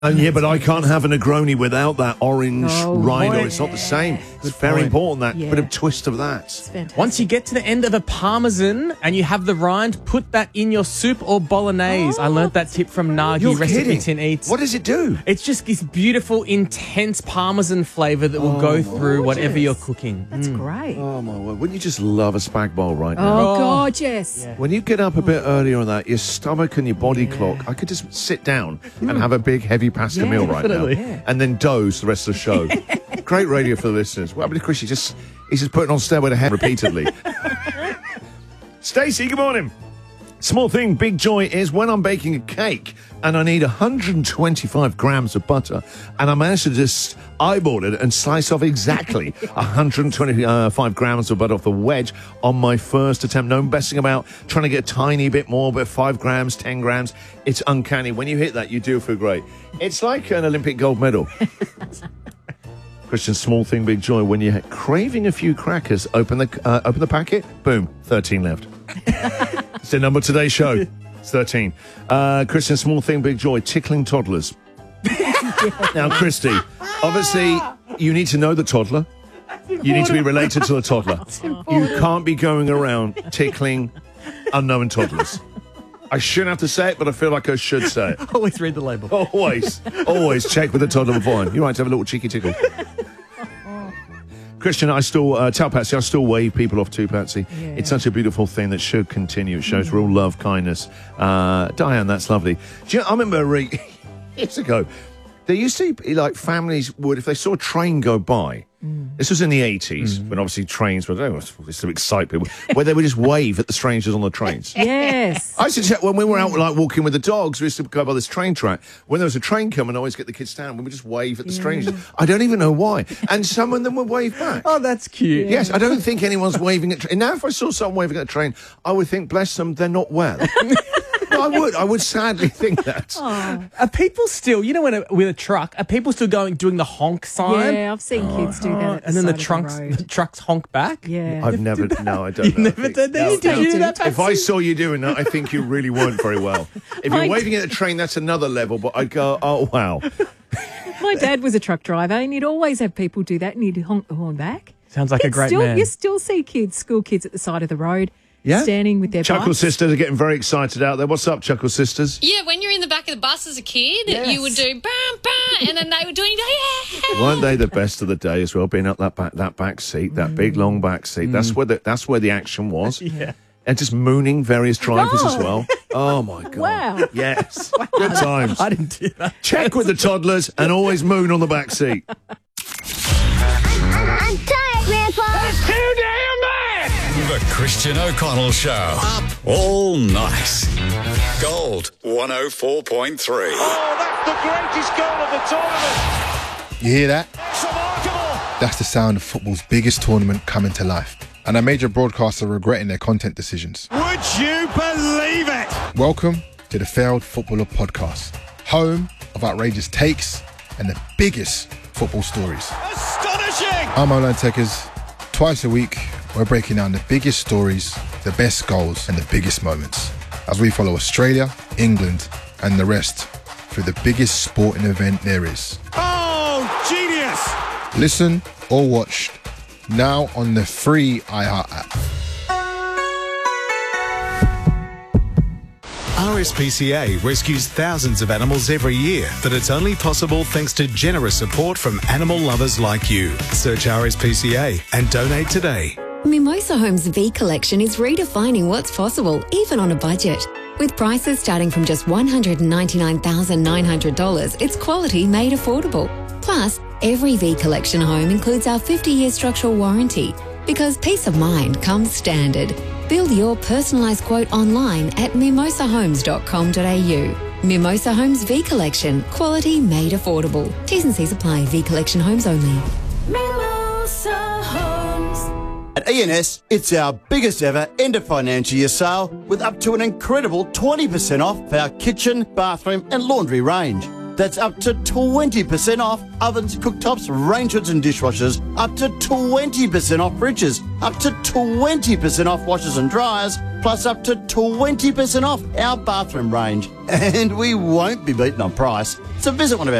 Yeah, but I can't have a Negroni without that orange rind, or it's not the same. It's very important, that bit of twist of that. Once you get to the end of a Parmesan and you have the rind, put that in your soup or bolognese. I learned that tip from Nagi, Recipe Tin Eats. What does it do? It's just this beautiful, intense Parmesan flavour that will go through whatever you're cooking. That's great. Oh, my word. Wouldn't you just love a spag bowl right now? Oh, gorgeous. Yeah. When you get up a bit earlier on that, your stomach and your body clock, I could just sit down and have a big, heavy pasta meal right now. And then doze the rest of the show. Great radio for the listeners. What happened to Chris? He's just putting on Stairway to Heaven repeatedly. Stacey, good morning. Small thing, big joy is when I'm baking a cake and I need 125 grams of butter, and I managed to just eyeball it and slice off exactly 125 grams of butter off the wedge on my first attempt. No messing about trying to get a tiny bit more, but 5 grams, 10 grams. It's uncanny. When you hit that, you do feel great. It's like an Olympic gold medal. Christian, small thing, big joy. When you're craving a few crackers, open the packet, boom, 13 left. It's the number of today's show. It's 13. Christian, small thing, big joy. Tickling toddlers. Now, Christy, obviously, you need to know the toddler. You need to be related to the toddler. You can't be going around tickling unknown toddlers. I shouldn't have to say it, but I feel like I should say it. Always read the label. Always check with the toddler beforehand. You might have a little cheeky tickle. Christian, I still tell Patsy, I still wave people off too, Patsy. Yeah. It's such a beautiful thing that should continue. It shows real love, kindness. Diane, that's lovely. Do you know, I remember years ago, there used to be, like, families would, if they saw a train go by, this was in the 80s, when obviously trains were, to excite people, where they would just wave at the strangers on the trains. Yes. I used to check when we were out, like, walking with the dogs, we used to go by this train track. When there was a train coming, I always get the kids down, we would just wave at the strangers. I don't even know why. And some of them would wave back. Oh, that's cute. Yes, I don't think anyone's waving at... Now, if I saw someone waving at a train, I would think, bless them, they're not well. No, I would sadly think that. Oh. Are people still, you know, with a truck, are people still doing the honk sign? Yeah, I've seen kids do that. And then the trucks honk back? Yeah. I've never, no, I don't You've know. never done that? Did you do that, Patsy? If I saw you doing that, I think you really weren't very well. If you're waving at a train, that's another level, but I'd go, oh, wow. My dad was a truck driver, and he'd always have people do that, and he'd honk the horn back. Sounds like a great man. You still see school kids at the side of the road, Yeah? standing with their Chuckle bikes. Sisters are getting very excited out there. What's up, Chuckle Sisters? Yeah, when you're in the back of the bus as a kid, you would do bam, bam, and then they were doing yeah. Weren't they the best of the day as well, being up that back seat, that big, long back seat? That's where the action was. Yeah. And just mooning various drivers as well. Oh, my God. Wow. Yes. Good times. I didn't do that. Check with the toddlers and always moon on the back seat. I'm tired, Grandpa. That's too damn bad. The Christian O'Connell Show. Up all night. Gold 104.3. Oh, that's the greatest goal of the tournament. You hear that? It's remarkable. That's the sound of football's biggest tournament coming to life. And our major broadcasts are regretting their content decisions. Would you believe it? Welcome to the Failed Footballer Podcast, home of outrageous takes and the biggest football stories. Astonishing. I'm Olan Tekers. Twice a week, we're breaking down the biggest stories, the best goals, and the biggest moments as we follow Australia, England, and the rest through the biggest sporting event there is. Oh, genius. Listen or watch now on the free iHeart app. RSPCA rescues thousands of animals every year, but it's only possible thanks to generous support from animal lovers like you. Search RSPCA and donate today. Mimosa Homes V Collection is redefining what's possible, even on a budget. With prices starting from just $199,900, it's quality made affordable. Plus, every V Collection home includes our 50-year structural warranty, because peace of mind comes standard. Build your personalised quote online at mimosahomes.com.au. Mimosa Homes V Collection. Quality made affordable. T's and C's apply. V Collection homes only. Mimosa Homes. At ENS, it's our biggest ever end of financial year sale with up to an incredible 20% off for our kitchen, bathroom and laundry range. That's up to 20% off ovens, cooktops, range hoods and dishwashers, up to 20% off fridges, up to 20% off washers and dryers, plus up to 20% off our bathroom range. And we won't be beaten on price. So visit one of our